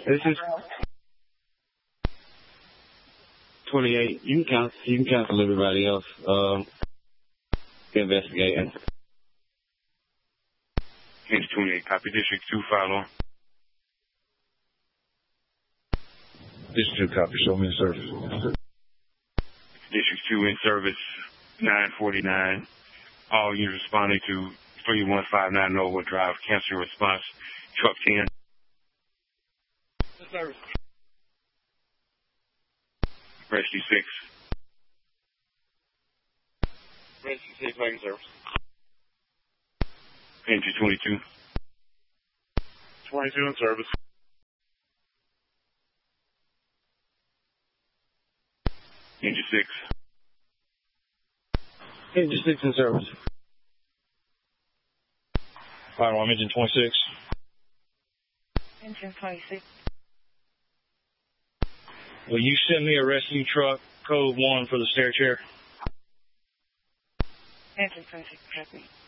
This is 28. You can cancel everybody else. Investigating. Engine 28, copy. District 2, follow. District 2, copy. Show me the service. District 2 in service, 949. All units responding to 31590 Norwood Drive. Cancel response. Truck 10. Service. Rescue 6. Rescue 6, making service. Engine 22. 22 in service. Engine 6. Engine 6 in service. Fire alarm engine 26. Engine 26. Will you send me a rescue truck, code 1 for the stair chair? Engine 26, copy.